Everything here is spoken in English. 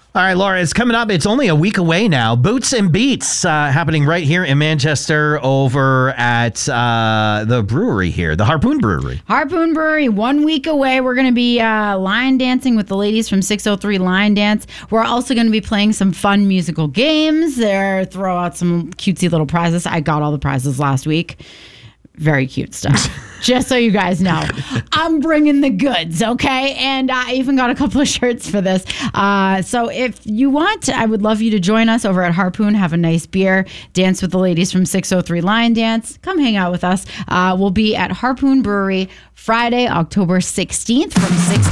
All right, Laura, it's coming up. It's only a week away now. Boots and Beats happening right here in Manchester over at the brewery here, the Harpoon Brewery. Harpoon Brewery, 1 week away. We're going to be line dancing with the ladies from 603 Line Dance. We're also going to be playing some fun musical games. Throw out some cutesy little prizes. I got all the prizes last week. Very cute stuff. Just so you guys know, I'm bringing the goods, okay? And I even got a couple of shirts for this. So if you want, I would love you to join us over at Harpoon, have a nice beer, dance with the ladies from 603 Line Dance. Come hang out with us. We'll be at Harpoon Brewery Friday, October 16th from 6